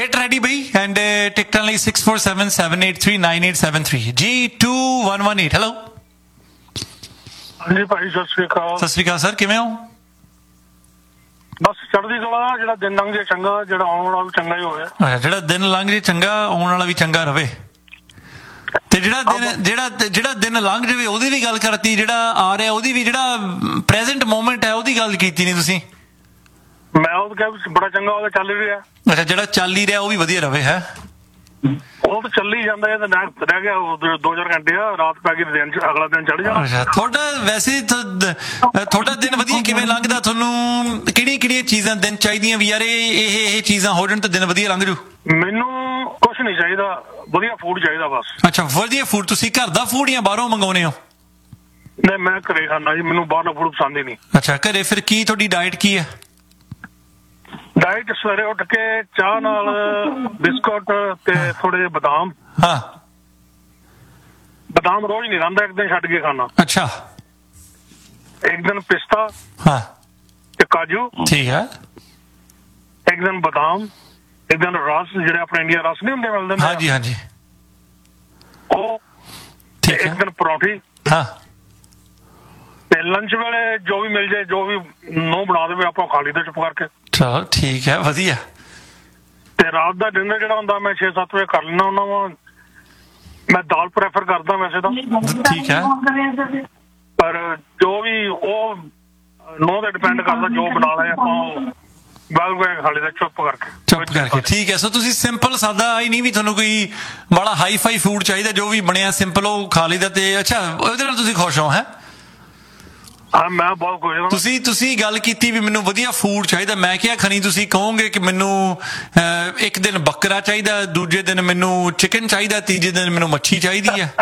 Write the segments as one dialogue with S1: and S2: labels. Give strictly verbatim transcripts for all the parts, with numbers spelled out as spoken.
S1: Get ready bhai and uh, ਟਿਕਟਾਂ ਲਈ six four seven seven eight three nine eight seven three G two one one eight hello
S2: ਹਾਂਜੀ ਭਾਈ ਸਤਿ ਸ੍ਰੀ ਅਕਾਲ।
S1: ਸਤਿ ਸ਼੍ਰੀ ਅਕਾਲ sir, ਕਿਵੇਂ ਹੋ?
S2: ਬਸ ਚੜ੍ਹਦੀ ਕਲਾ, ਜਿਹੜਾ ਦਿਨ ਲੰਘ ਜੇ ਚੰਗਾ, ਜਿਹੜਾ ਆਉਣ ਵਾਲਾ ਵੀ ਚੰਗਾ ਹੀ ਹੋਵੇ।
S1: ਅੱਛਾ, ਜਿਹੜਾ ਦਿਨ ਲੰਘ ਜੇ ਚੰਗਾ, ਆਉਣ ਵਾਲਾ ਵੀ ਚੰਗਾ ਰਵੇ। ਤੇ ਜਿਹੜਾ ਦਿਨ ਜਿਹੜਾ ਜਿਹੜਾ ਦਿਨ ਲੰਘ ਜਾਵੇ ਉਹਦੀ ਵੀ ਗੱਲ ਕਰਤੀ, ਜਿਹੜਾ ਆ ਰਿਹਾ ਉਹਦੀ ਵੀ, ਜਿਹੜਾ ਪ੍ਰੈਜ਼ੈਂਟ ਮੂਮੈਂਟ ਹੈ ਉਹਦੀ ਗੱਲ ਕੀਤੀ ਨਹੀਂ ਤੁਸੀਂ।
S2: ਮੈਂ ਉਹ ਕਿਹਾ ਬੜਾ ਚੰਗਾ ਉਹਦਾ ਚੱਲ ਰਿਹਾ।
S1: ਅੱਛਾ, ਜਿਹੜਾ ਚੱਲ ਹੀ ਰਿਹਾ ਉਹ ਵੀ ਵਧੀਆ ਰਵੇ ਹੈ।
S2: ਉਹ ਤਾਂ ਚੱਲੀ ਜਾਂਦਾ ਹੈ, ਤਾਂ ਰਹਿ ਗਿਆ ਦੋ ਚਾਰ ਘੰਟੇ ਆ, ਰਾਤ ਪੈ ਗਈ, ਦਿਨ ਅਗਲਾ ਦਿਨ ਚੜ ਜਾਣਾ।
S1: ਅੱਛਾ, ਤੁਹਾਡਾ ਵੈਸੇ ਤੁਹਾਡਾ ਦਿਨ ਵਧੀਆ ਕਿਵੇਂ ਲੰਘਦਾ? ਤੁਹਾਨੂੰ ਕਿਹੜੀਆਂ ਕਿਹੜੀਆਂ ਚੀਜ਼ਾਂ ਦਿਨ ਚਾਹੀਦੀਆਂ ਵੀ ਯਾਰ ਇਹ ਇਹ ਇਹ ਚੀਜ਼ਾਂ ਹੋ ਜਾਣ ਤਾਂ ਦਿਨ ਵਧੀਆ ਲੰਘ ਜੂ?
S2: ਮੈਨੂੰ ਕੁਛ ਨਹੀਂ ਚਾਹੀਦਾ, ਵਧੀਆ ਫੂਡ ਚਾਹੀਦਾ ਬਸ।
S1: ਅੱਛਾ, ਵਧੀਆ ਫੂਡ। ਤੁਸੀਂ ਘਰ ਦਾ ਫੂਡ ਜਾਂ ਬਾਹਰੋਂ ਮੰਗਾਉਂਦੇ ਹੋ?
S2: ਨਹੀਂ, ਮੈਂ ਘਰੇ ਖਾਂਦਾ ਜੀ, ਮੈਨੂੰ ਬਾਹਰਲਾ ਫੂਡ ਪਸੰਦ ਹੀ ਨਹੀਂ।
S1: ਅੱਛਾ, ਘਰੇ ਫਿਰ ਕੀ ਤੁਹਾਡੀ ਡਾਇਟ ਕੀ ਹੈ?
S2: ਡਾਇਟ ਸਵੇਰੇ ਉੱਠ ਕੇ ਚਾਹ ਨਾਲ ਬਿਸਕੁਟ ਤੇ ਥੋੜੇ ਜਿਹੇ ਬਦਾਮ।
S1: ਹਾਂ,
S2: ਬਦਾਮ ਰੋਜ਼ ਨਹੀਂ ਖਾਂਦਾ, ਇੱਕ ਦਿਨ ਛੱਡ ਕੇ ਖਾਣਾ।
S1: ਅੱਛਾ,
S2: ਇੱਕ ਦਿਨ ਪਿਸਤਾ
S1: ਹਾਂ
S2: ਤੇ ਕਾਜੂ,
S1: ਠੀਕ ਹੈ।
S2: ਇੱਕ ਦਿਨ ਬਦਾਮ, ਇੱਕ ਦਿਨ ਰਸ, ਜਿਹੜੇ ਆਪਣੇ ਇੰਡੀਆ ਰਸ ਨਹੀਂ ਹੁੰਦੇ ਮਿਲਦੇ ਨੇ,
S1: ਹਾਂਜੀ ਹਾਂਜੀ,
S2: ਉਹ।
S1: ਠੀਕ ਹੈ।
S2: ਇੱਕ ਦਿਨ ਪਰੌਂਠੀ।
S1: ਹਾਂ,
S2: ਤੇ ਲੰਚ ਵੇਲੇ ਜੋ ਵੀ ਮਿਲ ਜਾਏ, ਜੋ ਵੀ ਨੋ ਬਣਾ ਦੇਵੇ, ਆਪਾਂ ਖਾ ਲਈਦਾ ਚੁੱਪ ਕਰਕੇ।
S1: ਚਲੋ ਠੀਕ ਹੈ, ਵਧੀਆ।
S2: ਤੇ ਰਾਤ ਦਾ ਡਿਨਰ ਜਿਹੜਾ ਹੁੰਦਾ ਮੈਂ ਛੇ ਸੱਤ ਵਜੇ ਕਰ ਲੈਣਾ ਹੁੰਦਾ ਵਾ। ਮੈਂ ਦਾਲ ਪ੍ਰੈਫਰ ਕਰਦਾ ਵੈਸੇ ਤਾਂ,
S1: ਠੀਕ ਹੈ,
S2: ਪਰ ਜੋ ਵੀ ਉਹ ਨੋ ਤੇ ਡਿਪੈਂਡ ਕਰਦਾ, ਜੋ ਬਣਾ ਲਿਆ ਆਪਾਂ ਬਾਲ ਖਾ ਲਈਦਾ ਚੁੱਪ ਕਰਕੇ।
S1: ਚੁੱਪ ਕਰਕੇ, ਠੀਕ ਹੈ। ਸੋ ਤੁਸੀਂ ਸਿੰਪਲ ਸਾਦਾ ਹੀ ਨਹੀਂ ਵੀ ਤੁਹਾਨੂੰ ਕੋਈ ਬੜਾ ਹਾਈ ਫਾਈ ਫੂਡ ਚਾਹੀਦਾ, ਜੋ ਵੀ ਬਣਿਆ ਸਿੰਪਲ ਉਹ ਖਾ ਲਈਦਾ। ਤੇ ਅੱਛਾ, ਉਹਦੇ ਨਾਲ ਤੁਸੀਂ ਖੁਸ਼ ਹੋ? ਹੈ
S2: ਹਾਂ, ਮੈਂ ਬਹੁਤ ਖੁਸ਼ ਹਾਂ।
S1: ਤੁਸੀਂ ਤੁਸੀਂ ਗੱਲ ਕੀਤੀ ਵੀ ਮੈਨੂੰ ਵਧੀਆ ਫੂਡ ਚਾਹੀਦਾ, ਮੈਂ ਕਿਹਾ ਖਣੀ ਤੁਸੀਂ ਕਹੋਗੇ ਕਿ ਮੈਨੂੰ ਇੱਕ ਦਿਨ ਬੱਕਰਾ ਚਾਹੀਦਾ, ਦੂਜੇ ਦਿਨ ਮੈਨੂੰ ਚਿਕਨ ਚਾਹੀਦਾ, ਤੀਜੇ ਦਿਨ ਮੈਨੂੰ ਮੱਛੀ ਚਾਹੀਦੀ ਹੈ।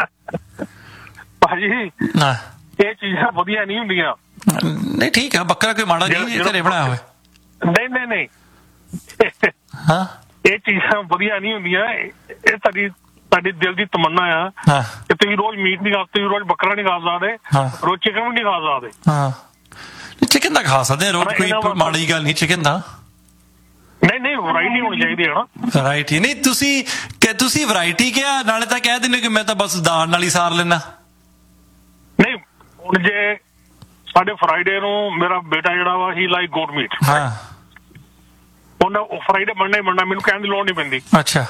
S2: ਭਾਜੀ ਇਹ ਚੀਜ਼ਾਂ ਵਧੀਆ ਨਹੀਂ ਹੁੰਦੀਆਂ।
S1: ਨਹੀਂ ਠੀਕ ਹੈ, ਬੱਕਰਾ ਕੋਈ ਮਾੜਾ ਨਹੀਂ ਘਰੇ ਬਣਾਇਆ ਹੋਇਆ।
S2: ਨਹੀਂ ਨਹੀਂ ਨਹੀਂ,
S1: ਹਾਂ,
S2: ਇਹ ਚੀਜ਼ਾਂ ਵਧੀਆ ਨਹੀਂ ਹੁੰਦੀਆਂ। ਇਹ ਤੁਹਾਡੀ ਤੁਹਾਡੀ ਦਿਲ ਦੀ ਤਮੰਨਾ ਆ ਕਿ ਤੁਸੀਂ ਰੋਜ਼ ਮੀਟ ਨਹੀਂ ਖਾ, ਤੁਸੀਂ ਰੋਜ਼ ਬੱਕਰਾ ਨਹੀਂ ਖਾ ਸਕਦੇ, ਰੋਜ਼ ਚਿਕਨ ਵੀ ਨਹੀਂ ਖਾ ਸਕਦੇ।
S1: ਹਾਂ, ਚਿਕਨ ਤਾਂ ਖਾ ਸਕਦੇ ਰੋਜ਼, ਕੋਈ ਮਾੜੀ ਗੱਲ ਨਹੀਂ ਚਿਕਨ ਦਾ।
S2: ਨਹੀਂ ਨਹੀਂ, ਵੈਰਾਈਟੀ ਹੋਣੀ ਚਾਹੀਦੀ ਹੈ ਨਾ।
S1: ਵੈਰਾਈਟੀ ਨਹੀਂ, ਤੁਸੀਂ ਤੁਸੀਂ ਵੈਰਾਈਟੀ ਕਿਹਾ, ਨਾਲੇ ਤਾਂ ਕਹਿ ਦਿੰਦੇ ਕਿ ਮੈਂ ਤਾਂ ਬਸ ਦਾਲ ਨਾਲ ਹੀ ਸਾਰ ਲੈਣਾ।
S2: ਨਹੀਂ, ਹੁਣ ਜੇ ਸਾਡੇ ਫਰਾਈਡੇ ਨੂੰ ਮੇਰਾ ਬੇਟਾ ਜਿਹੜਾ ਵਾ ਹੀ ਲਾਈਕ ਗੋਟ ਮੀਟ,
S1: ਹਾਂ,
S2: ਉਹਨੇ ਉਹ ਫਰਾਈਡੇ ਬਣਨਾ ਹੀ ਬਣਨਾ, ਮੈਨੂੰ ਕਹਿਣ ਦੀ ਲੋੜ ਨਹੀਂ ਪੈਂਦੀ।
S1: ਅੱਛਾ,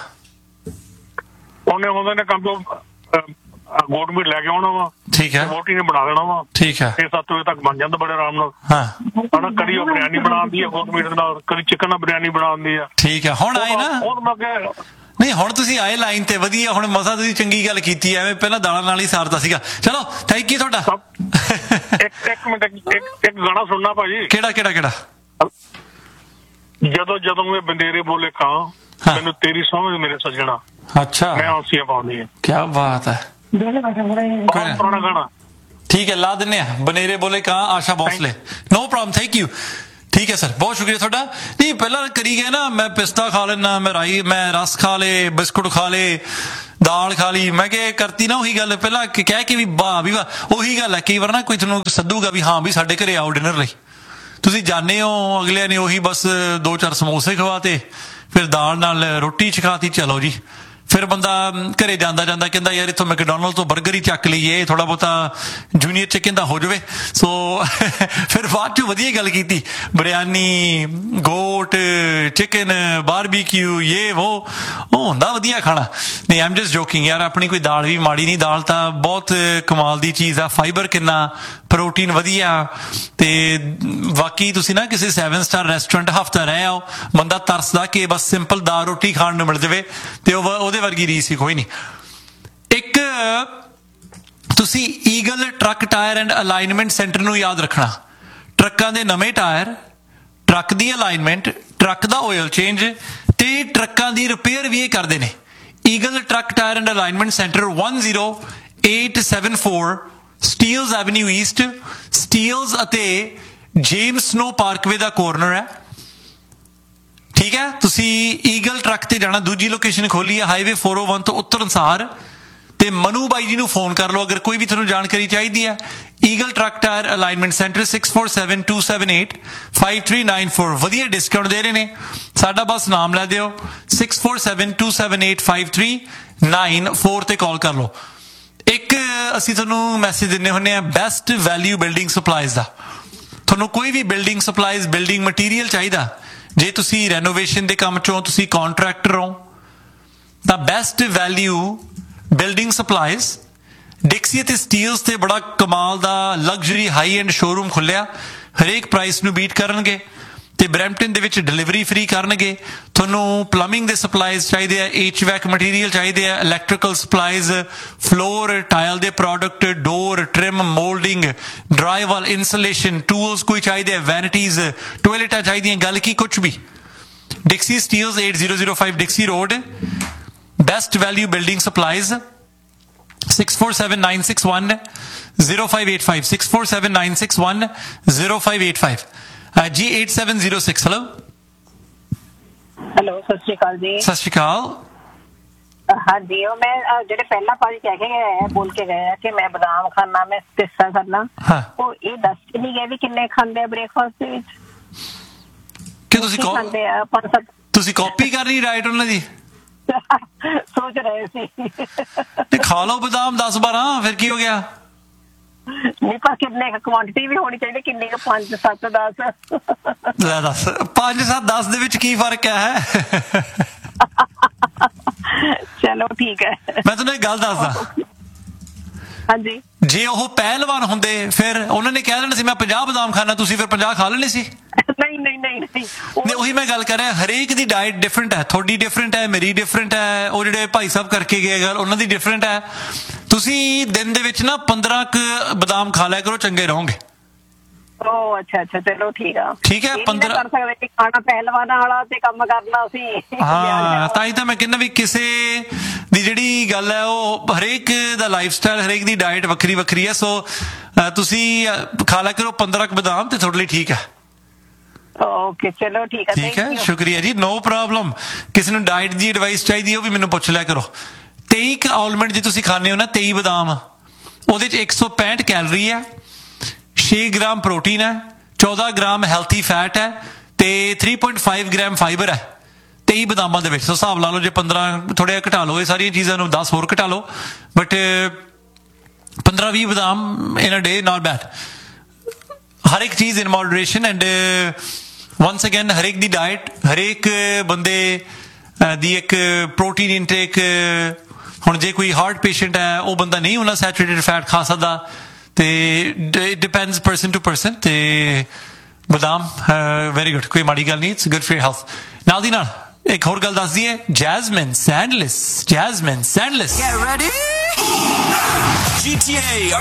S2: ਉਹਨੇ ਉਹਦੇ ਨੇ ਕੰਮ ਤੋਂ ਗੋਟ ਮੀਟ ਲੈ ਕੇ ਆਉਣਾ ਵਾ,
S1: ਠੀਕ ਹੈ,
S2: ਰੋਟੀ ਨੇ ਬਣਾ ਦੇਣਾ ਵਾ,
S1: ਠੀਕ ਹੈ,
S2: ਛੇ ਸੱਤ ਵਜੇ ਤੱਕ ਬਣ ਜਾਂਦਾ ਬੜੇ ਆਰਾਮ ਨਾਲ।
S1: ਹਾਂ,
S2: ਹਨਾ, ਕਦੀ ਉਹ ਬਿਰਿਆਨੀ ਬਣਾਉਂਦੀ ਆ ਗੋਟ ਮੀਟ ਦੇ ਨਾਲ, ਕਦੀ ਚਿਕਨ ਨਾਲ ਬਿਰਿਆਨੀ ਬਣਾਉਂਦੀ ਆ।
S1: ਠੀਕ ਹੈ। ਹੁਣ ਆਏ ਨਾ,
S2: ਉਹ ਮੈਂ ਕਿਹਾ
S1: ਨਹੀਂ ਹੁਣ ਤੁਸੀਂ ਆਏ ਲਾਈਨ ਤੇ, ਵਧੀਆ। ਹੁਣ ਮਸਾ ਤੁਸੀਂ ਚੰਗੀ ਗੱਲ ਕੀਤੀ, ਐਵੇਂ ਪਹਿਲਾਂ ਦਾਲਾਂ ਨਾਲ ਹੀ ਸਾਰਦਾ ਸੀਗਾ। ਚਲੋ ਥੈਂਕ ਯੂ ਤੁਹਾਡਾ।
S2: ਇੱਕ ਇੱਕ ਮਿੰਟ, ਇੱਕ ਇੱਕ ਗਾਣਾ ਸੁਣਨਾ ਭਾਜੀ।
S1: ਕਿਹੜਾ ਕਿਹੜਾ ਕਿਹੜਾ?
S2: ਜਦੋਂ ਜਦੋਂ ਮੈਂ ਬੰਦੇਰੇ ਬੋਲੇ ਕਾਂ, ਮੈਨੂੰ ਤੇਰੀ ਸਮਝ ਮੇਰੇ ਸੱਜਣਾ,
S1: ਅੱਛਾ,
S2: ਮੈਂ ਹੌਂਸੀਆਂ ਪਾਉਂਦੀ ਹੈ।
S1: ਕੀ ਬਾਤ ਹੈ,
S2: ਪੁਰਾਣਾ ਗਾਣਾ।
S1: ਠੀਕ ਹੈ, ਲਾ ਦਿੰਨੇ ਆ। ਬਨੇਰੇ ਬੋਲੇ ਕਾਂ, ਆਸ਼ਾ Bhosle. No problem, thank you. ਠੀਕ ਹੈ ਸਰ, ਬਹੁਤ ਸ਼ੁਕਰੀਆ ਤੁਹਾਡਾ। ਨਹੀਂ ਪਹਿਲਾਂ ਕਰੀ ਗਏ ਨਾ, ਮੈਂ ਪਿਸਤਾ ਖਾ ਲੈਣਾ, ਮੈਂ ਰਾਈ, ਮੈਂ ਰਸ ਖਾ ਲੇ, ਬਿਸਕੁਟ ਖਾ ਲੇ, ਦਾਲ ਖਾ ਲਈ। ਮੈਂ ਕਿਹਾ ਕਰਤੀ ਨਾ ਉਹੀ ਗੱਲ, ਪਹਿਲਾਂ ਕਹਿ ਕੇ ਵੀ ਵਾਹ ਵੀ ਵਾਹ, ਉਹੀ ਗੱਲ ਹੈ। ਕਈ ਵਾਰ ਨਾ ਕੋਈ ਤੁਹਾਨੂੰ ਸੱਦੂਗਾ ਵੀ ਹਾਂ ਵੀ ਸਾਡੇ ਘਰੇ ਆਓ ਡਿਨਰ ਲਈ, ਤੁਸੀਂ ਜਾਂਦੇ ਹੋ, ਅਗਲਿਆਂ ਨੇ ਉਹੀ ਬਸ ਦੋ ਚਾਰ ਸਮੋਸੇ ਖਵਾਤੇ, ਫਿਰ ਦਾਲ ਨਾਲ ਰੋਟੀ ਛਕਾਤੀ, ਚਲੋ ਜੀ। ਫਿਰ ਬੰਦਾ ਘਰੇ ਜਾਂਦਾ ਜਾਂਦਾ ਕਹਿੰਦਾ ਯਾਰ ਇੱਥੋਂ ਮੈਕਡੋਨਲਡ ਤੋਂ 버ਗਰ ਹੀ ਚੱਕ ਲਈਏ, ਥੋੜਾ ਬਹੁਤਾ ਜੂਨੀਅਰ ਚਿਕਨ ਦਾ ਹੋ ਜਾਵੇ। ਸੋ ਫਿਰ ਬਾਅਦ ਚੋਂ ਵਧੀਆ ਗੱਲ ਕੀਤੀ, ਬਿਰਿਆਨੀ, ਗੋਟ, ਚਿਕਨ, ਬਾਰਬੀਕਿਊ, ਇਹ ਉਹ ਉਹ ਹੁੰਦਾ ਵਧੀਆ ਖਾਣਾ। ਨਹੀਂ ਆਮ ਜਸਟ ਜੋਕਿੰਗ ਯਾਰ, ਆਪਣੀ ਕੋਈ ਦਾਲ ਵੀ ਮਾੜੀ ਨਹੀਂ, ਦਾਲ ਤਾਂ ਬਹੁਤ ਕਮਾਲ ਦੀ ਚੀਜ਼ ਆ, ਫਾਈਬਰ ਕਿੰਨਾ, ਪ੍ਰੋਟੀਨ ਵਧੀਆ। ਤੇ ਬਾਕੀ ਤੁਸੀਂ ਨਾ ਕਿਸੇ ਸੈਵਨ ਸਟਾਰ ਰੈਸਟੋਰੈਂਟ ਹਫ਼ਤਾ ਰਹਿ ਆਓ, ਬੰਦਾ ਤਰਸਦਾ ਕਿ ਬਸ ਸਿੰਪਲ ਦਾਲ ਰੋਟੀ ਖਾਣ ਨੂੰ ਮਿਲ ਜਾਵੇ, ਤੇ ਉਹ ਉਹਦੇ ਵਰਗੀ ਰੀਸ ਹੀ ਕੋਈ ਨਹੀਂ। ਇੱਕ ਤੁਸੀਂ eagle truck tyre and alignment centre ਨੂੰ ਯਾਦ ਰੱਖਣਾ। ਟਰੱਕਾਂ ਦੇ ਨਵੇਂ ਟਾਇਰ, ਟਰੱਕ ਦੀ ਅਲਾਈਨਮੈਂਟ, ਟਰੱਕ ਦਾ ਆਇਲ ਚੇਂਜ ਤੇ ਟਰੱਕਾਂ ਦੀ ਰਿਪੇਅਰ ਵੀ ਇਹ ਕਰਦੇ ਨੇ। Eagle truck tyre and alignment centre one zero eight seven four ਸਟੀਲਜ਼ avenue East, ਸਟੀਲਜ਼ ਅਤੇ ਜੇਮਸ ਸਨੋ ਪਾਰਕਵੇ ਦਾ ਕੋਰਨਰ ਹੈ। ਠੀਕ ਹੈ, ਤੁਸੀਂ ਈਗਲ ਟਰੱਕ ਤੇ ਜਾਣਾ, ਦੂਜੀ ਲੋਕੇਸ਼ਨ ਖੋਲੀ ਹੈ ਹਾਈਵੇ four oh one ਤੋਂ ਉੱਤਰ ਅਨਸਾਰ, ਤੇ ਮਨੂ ਬਾਈ ਜੀ ਨੂੰ ਫੋਨ ਕਰ ਲਓ ਅਗਰ ਕੋਈ ਵੀ ਤੁਹਾਨੂੰ ਜਾਣਕਾਰੀ ਚਾਹੀਦੀ ਹੈ। Eagle truck tyre alignment centre six four seven two seven eight five three nine four, ਵਧੀਆ ਡਿਸਕਾਊਂਟ ਦੇ ਰਹੇ ਨੇ। ਸਾਡਾ ਬਸ ਨਾਮ ਲੈ ਦਿਓ six four seven to seven eight five three nine four ਤੇ ਕਾਲ ਕਰ ਲਓ। ਇੱਕ ਅਸੀਂ ਤੁਹਾਨੂੰ ਮੈਸੇਜ ਦਿੰਦੇ ਹੁੰਦੇ ਆ ਬੈਸਟ ਵੈਲਿਊ ਬਿਲਡਿੰਗ ਸਪਲਾਈਜ਼ ਦਾ। ਤੁਹਾਨੂੰ ਕੋਈ ਵੀ ਬਿਲਡਿੰਗ ਸਪਲਾਈਜ਼ ਬਿਲਡਿੰਗ ਮਟੀਰੀਅਲ ਚਾਹੀਦਾ, ਜੇ ਤੁਸੀਂ ਰੈਨੋਵੇਸ਼ਨ ਦੇ ਕੰਮ ਚੋਂ ਤੁਸੀਂ ਕੰਟਰੈਕਟਰ ਹੋ ਤਾਂ ਬੈਸਟ ਵੈਲਿਊ ਬਿਲਡਿੰਗ ਸਪਲਾਈਜ਼ ਡਿਕਸੀ ਅਤੇ ਸਟੀਲਸ ਤੇ ਬੜਾ ਕਮਾਲ ਦਾ ਲਗਜ਼ਰੀ ਹਾਈ ਐਂਡ ਸ਼ੋਰੂਮ ਖੁੱਲਿਆ। ਹਰੇਕ ਪ੍ਰਾਈਸ ਨੂੰ ਬੀਟ ਕਰਨਗੇ ਤੇ ਬਰੈਂਪਟਨ ਦੇ ਵਿੱਚ ਡਿਲੀਵਰੀ ਫ੍ਰੀ ਕਰਨਗੇ। ਤੁਹਾਨੂੰ ਪਲੰਬਿੰਗ ਦੇ ਸਪਲਾਈਜ਼ ਚਾਹੀਦੇ ਆ, ਐਚ ਵੈਕ ਮਟੀਰੀਅਲ ਚਾਹੀਦੇ ਆ, ਇਲੈਕਟ੍ਰੀਕਲ ਸਪਲਾਈਜ਼, ਫਲੋਰ ਟਾਇਲ ਦੇ ਪ੍ਰੋਡਕਟ, ਡੋਰ, ਟ੍ਰਿਮ, ਮੋਲਡਿੰਗ, ਡਰਾਈਵਾਲ, ਇਨਸੂਲੇਸ਼ਨ, ਟੂਲਸ ਕੋਈ ਚਾਹੀਦੇ ਆ, ਵੈਨਿਟੀਜ਼, ਟੋਇਲਟਾਂ ਚਾਹੀਦੀਆਂ, ਗੱਲ ਕੀ ਕੁਛ ਵੀ। ਡਿਕਸੀ Steeles eight zero zero five ਡਿਕਸੀ road, best value building supplies six four seven nine six one zero five eight five six four seven nine six one zero five eight five ਜੀ eight seven zero six। Hello
S3: hello, ਸਤਿ ਸ਼੍ਰੀ ਅਕਾਲ ਜੀ।
S1: ਸਤਿ ਸ਼੍ਰੀ ਅਕਾਲ।
S3: ਹਾਂਜੀ, ਉਹ ਮੈਂ ਜਿਹੜੇ ਪਹਿਲਾਂ ਭਾਜੀ ਕਹਿ ਕੇ ਗਏ ਆ, ਬੋਲ ਕੇ ਗਏ ਆ ਕਿ ਮੈਂ ਬਦਾਮ ਖਾਣਾ, ਮੈਂ ਪਿਸਤਾ ਖਾਣਾ, ਉਹ ਇਹ ਦੱਸ ਕੇ ਨਹੀਂ ਗਏ ਵੀ ਕਿੰਨੇ ਖਾਂਦੇ ਆ ਬ੍ਰੇਕਫਾਸਟ ਦੇ ਵਿੱਚ।
S1: ਕਿ ਤੁਸੀਂ
S3: ਖਾਂਦੇ ਆ ਪੰਜ ਸੱਤ।
S1: ਤੁਸੀਂ ਕਾਪੀ ਕਰ ਰਹੀ ਡਾਈਟ ਉਹਨਾਂ ਦੀ?
S3: ਸੋਚ ਰਹੇ ਸੀ
S1: ਤੇ ਖਾ ਲਓ ਬਦਾਮ ਦਸ ਬਾਰਾਂ, ਫਿਰ ਕੀ ਹੋ ਗਿਆ?
S3: ਨਹੀਂ, ਪਰ ਕਿੰਨੇ ਕੁਆਂਟੀਟੀ ਵੀ ਹੋਣੀ ਚਾਹੀਦੀ, ਕਿੰਨੀ ਕੁ? ਪੰਜ ਸੱਤ ਦਸ?
S1: ਲੈ ਦੱਸ, ਪੰਜ ਸੱਤ ਦਸ ਦੇ ਵਿੱਚ ਕੀ ਫਰਕ ਹੈ?
S3: ਚਲੋ ਠੀਕ ਹੈ।
S1: ਮੈਂ ਤੁਹਾਨੂੰ ਇੱਕ ਗੱਲ ਦੱਸਦਾ।
S3: ਹਾਂਜੀ,
S1: ਜੇ ਉਹ ਪਹਿਲਵਾਨ ਹੁੰਦੇ ਫਿਰ ਉਹਨਾਂ ਨੇ ਕਹਿ ਦੇਣਾ ਸੀ ਮੈਂ ਪੰਜਾਹ ਬਦਾਮ ਖਾਣਾ, ਤੁਸੀਂ ਫਿਰ ਪੰਜਾਹ ਖਾ ਲੈਣੇ ਸੀ?
S3: ਨਹੀਂ ਨਹੀਂ ਨਹੀਂ ਨਹੀਂ,
S1: ਉਹੀ ਮੈਂ ਗੱਲ ਕਰ ਰਿਹਾ। ਹਰੇਕ ਦੀ ਡਾਇਟ ਡਿਫਰੈਂਟ ਹੈ, ਤੁਹਾਡੀ ਡਿਫਰੈਂਟ ਹੈ, ਮੇਰੀ ਡਿਫਰੈਂਟ ਹੈ, ਉਹ ਜਿਹੜੇ ਭਾਈ ਸਾਹਿਬ ਕਰਕੇ ਗਏ ਗੱਲ ਉਹਨਾਂ ਦੀ ਡਿਫਰੈਂਟ ਹੈ। ਤੁਸੀਂ ਦਿਨ ਦੇ ਵਿੱਚ ਨਾ ਪੰਦਰਾਂ ਕੁ ਬਦਾਮ ਖਾ ਲਿਆ ਕਰੋ, ਚੰਗੇ ਰਹੋਗੇ।
S3: ਓ ਅੱਛਾ ਅੱਛਾ, ਚਲੋ ਠੀਕ ਆ।
S1: ਠੀਕ ਹੈ, ਪੰਦਰਾਂ
S3: ਕਰ ਸਕਦੇ ਖਾਣਾ ਪਹਿਲਵਾਨਾਂ ਵਾਲਾ ਤੇ ਕੰਮ ਕਰਨਾ ਸੀ।
S1: ਹਾਂ, ਤਾਂ ਹੀ ਤਾਂ ਮੈਂ ਕਹਿੰਦਾ ਵੀ ਕਿਸੇ ਦੀ ਜਿਹੜੀ ਗੱਲ ਹੈ ਉਹ ਹਰੇਕ ਦਾ ਲਾਈਫ ਸਟਾਈਲ, ਹਰੇਕ ਦੀ ਡਾਇਟ ਵੱਖਰੀ ਵੱਖਰੀ ਹੈ। ਸੋ ਤੁਸੀਂ ਖਾ ਲਿਆ ਕਰੋ ਪੰਦਰਾਂ ਕੁ ਬਦਾਮ ਤੇ ਤੁਹਾਡੇ ਲਈ ਠੀਕ ਹੈ।
S3: ਓਕੇ, ਚਲੋ ਠੀਕ ਹੈ।
S1: ਠੀਕ ਹੈ, ਸ਼ੁਕਰੀਆ ਜੀ, ਨੋ ਪ੍ਰੋਬਲਮ। ਕਿਸੇ ਨੂੰ ਡਾਇਟ ਦੀ ਐਡਵਾਈਸ ਚਾਹੀਦੀ ਉਹ ਵੀ ਮੈਨੂੰ ਪੁੱਛ ਲਿਆ ਕਰੋ। ਤੇਈ ਕ ਆਲਮੰਡ ਜੇ ਤੁਸੀਂ ਖਾਂਦੇ ਹੋ ਨਾ, ਤੇਈ ਬਦਾਮ, ਉਹਦੇ ਚ ਇੱਕ ਸੌ ਪੈਂਹਠ ਕੈਲਰੀ ਹੈ, ਛੇ ਗ੍ਰਾਮ ਪ੍ਰੋਟੀਨ ਹੈ, ਚੌਦਾਂ ਗ੍ਰਾਮ ਹੈਲਥੀ ਫੈਟ ਹੈ ਤੇ ਤਿੰਨ ਪੁਆਇੰਟ ਪੰਜ ਗ੍ਰਾਮ ਫਾਈਬਰ ਹੈ ਤੇਈ ਬਦਾਮਾਂ ਦੇ ਵਿੱਚ। ਸੋ ਹਿਸਾਬ ਲਾ ਲਓ, ਜੇ ਪੰਦਰਾਂ ਥੋੜ੍ਹਾ ਜਿਹਾ ਘਟਾ ਲਓ ਇਹ ਸਾਰੀਆਂ ਚੀਜ਼ਾਂ ਨੂੰ, ਦਸ ਹੋਰ ਘਟਾ ਲਓ, ਬਟ ਪੰਦਰਾਂ ਵੀਹ ਬਦਾਮ ਇਨ ਅ ਡੇ ਨਾਟ ਬੈਡ। ਹਰ ਇੱਕ ਚੀਜ਼ ਇਨ ਮੋਡਰੇਸ਼ਨ। ਐਂਡ ਵਨਸ ਅਗੇਨ ਹਰੇਕ ਦੀ ਡਾਇਟ, ਹਰੇਕ ਬੰਦੇ ਦੀ ਇੱਕ ਪ੍ਰੋਟੀਨ ਇਨਟੇਕ। ਹੁਣ ਜੇ ਕੋਈ ਹਾਰਟ ਪੇਸ਼ੈਂਟ ਹੈ, ਉਹ ਬੰਦਾ ਨਹੀਂ ਉਹਨਾਂ ਸੈਚੂਰੇਟਡ ਫੈਟ ਖਾ ਸਕਦਾ, ਤੇ it depends person to person. ਤੇ ਬਦਾਮ ਵੈਰੀ ਗੁੱਡ, ਕੋਈ ਮਾੜੀ ਗੱਲ ਨਹੀਂ, it's good for your health. ਨਾਲ ਦੀ ਨਾਲ ਇੱਕ ਹੋਰ ਗੱਲ ਦੱਸ ਦਈਏ, Jasmine ਸੈਂਡਲਿਸ, Jasmine ਸੈਂਡਲਿਸ।
S4: Get ready. G T A, are